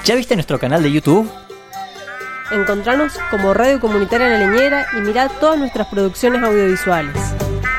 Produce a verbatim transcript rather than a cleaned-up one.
¿Ya viste nuestro canal de YouTube? Encontranos como Radio Comunitaria La Leñera y mirá todas nuestras producciones audiovisuales.